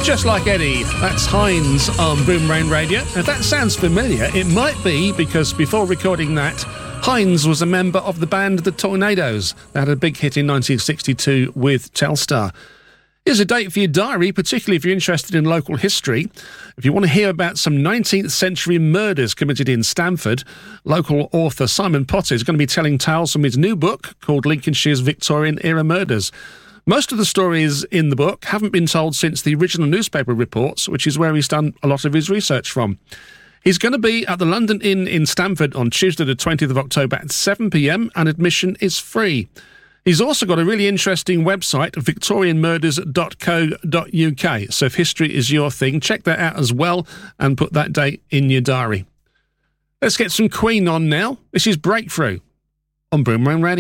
Just Like Eddie, that's Hines on Boomerang Radio. If that sounds familiar, it might be because before recording that, Hines was a member of the band The Tornadoes. They had a big hit in 1962 with Telstar. Here's a date for your diary, particularly if you're interested in local history. If you want to hear about some 19th century murders committed in Stamford, local author Simon Potter is going to be telling tales from his new book called Lincolnshire's Victorian-era Murders. Most of the stories in the book haven't been told since the original newspaper reports, which is where he's done a lot of his research from. He's going to be at the London Inn in Stamford on Tuesday the 20th of October at 7 p.m, and admission is free. He's also got a really interesting website, victorianmurders.co.uk. So if history is your thing, check that out as well and put that date in your diary. Let's get some Queen on now. This is Breakthrough on Boomerang Radio.